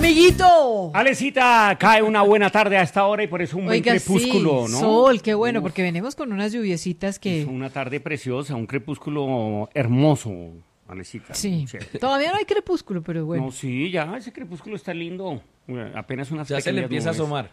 Amiguito. Alecita, cae una buena tarde a esta hora y por eso un buen crepúsculo, sí, ¿no? Sol, qué bueno, porque venimos con unas lluviecitas que... Es una tarde preciosa, un crepúsculo hermoso, Alecita. Sí, todavía no hay crepúsculo, pero bueno. No, sí, ya, ese crepúsculo está lindo. Apenas unas ya se le empieza a asomar.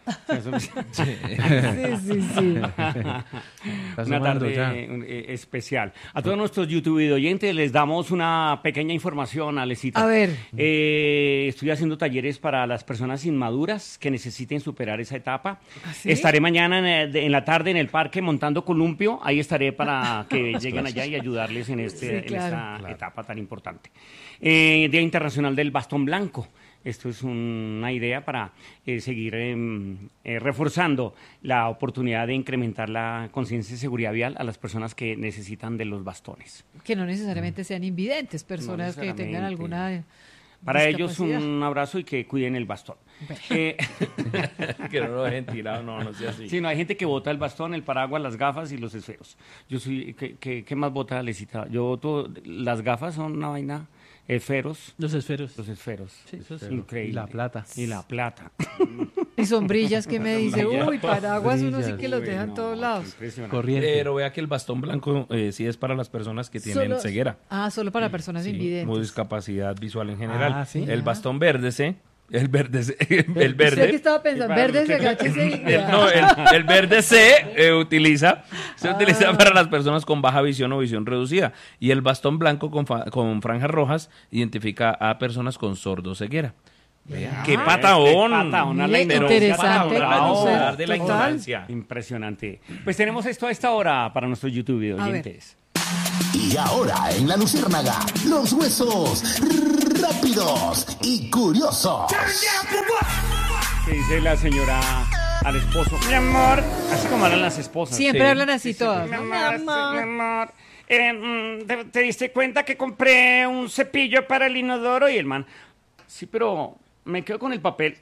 Sí. Una tarde especial. A todos nuestros YouTube oyentes les damos una pequeña información, Alecita. A ver. Estoy haciendo talleres para las personas inmaduras que necesiten superar esa etapa. ¿Ah, sí? Estaré mañana en la tarde en el parque montando columpio. Ahí estaré para que lleguen allá y ayudarles en esta etapa tan importante. Día Internacional del Bastón Blanco. Esto es una idea para seguir reforzando la oportunidad de incrementar la conciencia de seguridad vial a las personas que necesitan de los bastones. Que no necesariamente sean invidentes, personas que tengan alguna para ellos un abrazo y que cuiden el bastón. Que no lo dejen tirado, no sea así. Sí, no, hay gente que bota el bastón, el paraguas, las gafas y los esferos. Yo soy, ¿qué más bota, Alecita? Las gafas son una vaina... Esferos. Los esferos. Sí, eso sí. Increíble. Y la plata. Y sombrillas que me dice, uy, paraguas, uno sí que los deja en todos lados. Corriente. Pero vea que el bastón blanco sí es para las personas que tienen ceguera. Solo para personas invidentes. O discapacidad visual en general. ¿Sí? El bastón verde, ¿sí? El verde. ¿Usted qué estaba pensando? Verde, se agáchese. El verde se utiliza para las personas con baja visión o visión reducida. Y el bastón blanco con franjas rojas identifica a personas con sordoceguera. ¡Qué patadón! Interesante conocer de la ignorancia. Impresionante. Pues tenemos esto a esta hora para nuestros YouTube oyentes. Y ahora en La Luciérnaga, los huesos rápidos y curiosos. ¿Qué dice la señora al esposo? Mi amor, así como hablan las esposas. Siempre hablan así todas. Mi amor. ¿Te diste cuenta que compré un cepillo para el inodoro? Y el man, sí, pero me quedo con el papel.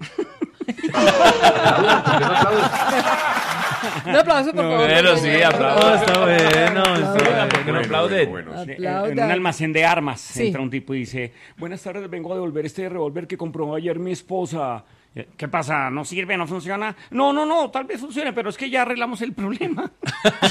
Un aplauso, por favor. Pero sí, aplauso. Está bueno. ¿Por qué no aplauden? En un almacén de armas entra un tipo y dice: buenas tardes, vengo a devolver este revólver que compró ayer mi esposa. ¿Qué pasa? ¿No sirve? ¿No funciona? No, tal vez funcione, pero es que ya arreglamos el problema.